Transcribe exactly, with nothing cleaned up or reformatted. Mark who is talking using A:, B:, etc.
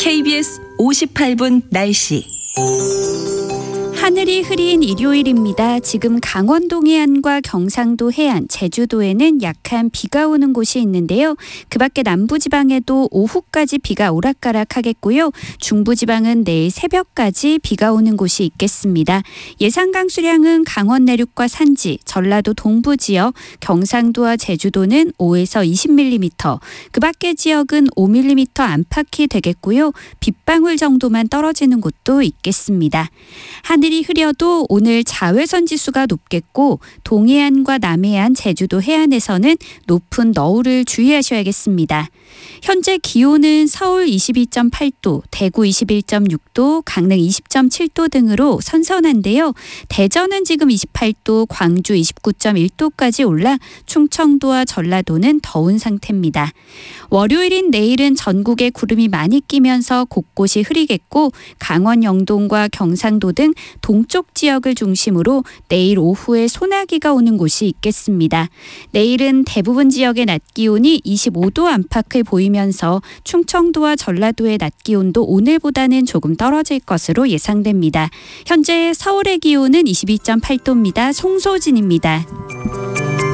A: 케이비에스 오십팔 분 날씨.
B: 하늘이 흐린 일요일입니다. 지금 강원도 해안과 경상도 해안, 제주도에는 약한 비가 오는 곳이 있는데요. 그 밖에 남부지방에도 오후까지 비가 오락가락하겠고요. 중부지방은 내일 새벽까지 비가 오는 곳이 있겠습니다. 예상 강수량은 강원 내륙과 산지, 전라도 동부 지역, 경상도와 제주도는 오에서 이십 밀리미터, 그 밖의 지역은 오 밀리미터 안팎이 되겠고요. 빗방울 정도만 떨어지는 곳도 있겠습니다. 하늘이 흐려도 오늘 자외선 지수가 높겠고 동해안과 남해안, 제주도 해안에서는 높은 너울을 주의하셔야겠습니다. 현재 기온은 서울 이십이 점 팔 도, 대구 이십일 점 육 도, 강릉 이십 점 칠 도 등으로 선선한데요. 대전은 지금 이십팔 도, 광주 이십구 점 일 도까지 올라 충청도와 전라도는 더운 상태입니다. 월요일인 내일은 전국에 구름이 많이 끼면서 곳곳이 흐리겠고 강원 영동과 경상도 등 동쪽 지역을 중심으로 내일 오후에 소나기가 오는 곳이 있겠습니다. 내일은 대부분 지역의 낮 기온이 이십오 도 안팎을 보이면서 충청도와 전라도의 낮 기온도 오늘보다는 조금 떨어질 것으로 예상됩니다. 현재 서울의 기온은 이십이 점 팔 도입니다. 송소진입니다.